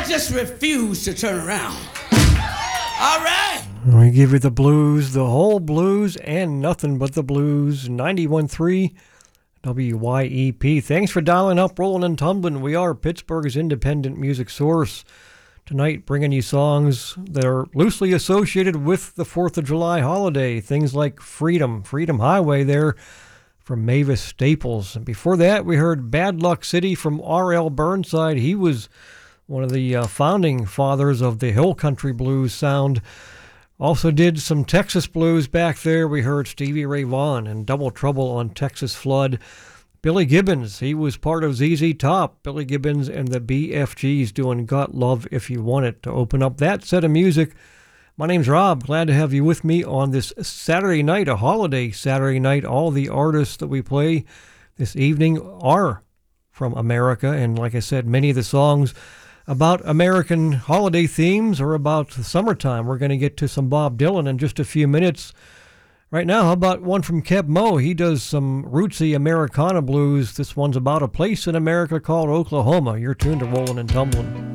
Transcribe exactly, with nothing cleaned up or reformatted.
I just refuse to turn around. All right. We give you the blues, the whole blues, and nothing but the blues. ninety-one point three W Y E P. Thanks for dialing up, rolling and tumbling. We are Pittsburgh's independent music source. Tonight, bringing you songs that are loosely associated with the fourth of July holiday. Things like Freedom, Freedom Highway there from Mavis Staples. And before that, we heard Bad Luck City from R L Burnside. He was one of the uh, founding fathers of the Hill Country Blues sound. Also did some Texas blues back there. We heard Stevie Ray Vaughan and Double Trouble on Texas Flood. Billy Gibbons, he was part of Z Z Top. Billy Gibbons and the B F Gs doing Got Love If You Want It to open up that set of music. My name's Rob. Glad to have you with me on this Saturday night, a holiday Saturday night. All the artists that we play this evening are from America. And like I said, many of the songs about American holiday themes or about summertime. We're going to get to some Bob Dylan in just a few minutes. Right now, how about one from Keb Mo? He does some rootsy Americana blues. This one's about a place in America called Oklahoma. You're tuned to Rollin' and Tumblin'.